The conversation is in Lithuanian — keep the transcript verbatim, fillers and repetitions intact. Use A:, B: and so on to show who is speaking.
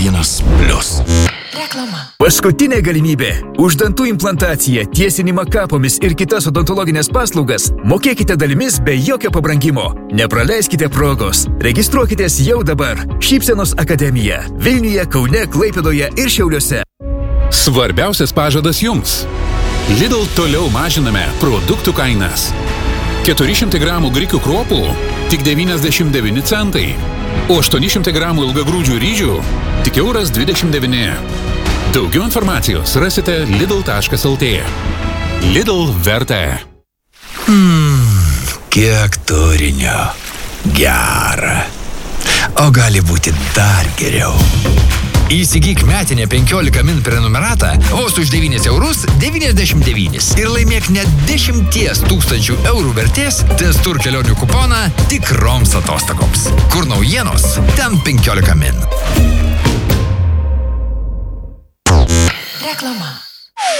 A: vienas plius.
B: Reklama.
C: Paskutinė galimybė. Už dantų implantaciją, tiesinimą kapomis ir kitas odontologinės paslaugas mokėkite dalimis be jokio pabrangimo. Nepraleiskite progos. Registruokitės jau dabar. Šypsenos akademija. Vilniuje, Kaune, Klaipėdoje ir Šiauliuose.
D: Svarbiausias pažadas jums. Lidl toliau mažiname produktų kainas. keturi šimtai gramų grikių kruopų tik devyniasdešimt devyni centai, o aštuoni šimtai gramų ilgagrūdžių ryžių tik euras dvidešimt devyni. Daugiau informacijos rasite lidl taškas lt. Lidl verta.
A: Mm, kiek turinio. Gera. O gali būti dar geriau. Įsigyk metinę penkiolika min prenumeratą vos už devynis eurus devyniasdešimt devynis ir laimėk net dešimties tūkstančių eurų vertės Testur kelionių kuponą tikroms atostogoms. Kur naujienos, ten penkiolika min.
B: Reklama.